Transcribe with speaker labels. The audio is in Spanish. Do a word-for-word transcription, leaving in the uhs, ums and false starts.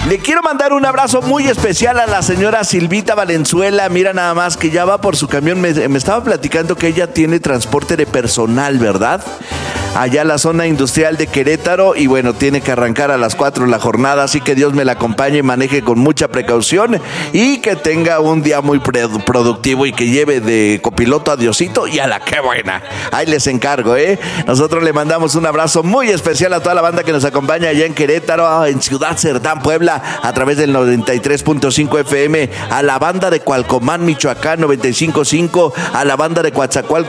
Speaker 1: Le quiero mandar un abrazo muy especial a la señora Silvita Valenzuela. Mira nada más que ya va por su camión. Me, me estaba platicando que ella tiene transporte de personal, ¿verdad? Allá en la zona industrial de Querétaro, y bueno, tiene que arrancar a las cuatro la jornada, así que Dios me la acompañe y maneje con mucha precaución y que tenga un día muy productivo y que lleve de copiloto a Diosito y a la que buena. Ahí les encargo, ¿eh? Nosotros le mandamos un abrazo muy especial a toda la banda que nos acompaña allá en Querétaro, en Ciudad Cerdán, Puebla, a través del noventa y tres punto cinco F M, a la banda de Cualcomán, Michoacán, noventa y cinco punto cinco, a la banda de Coatzacoalcos,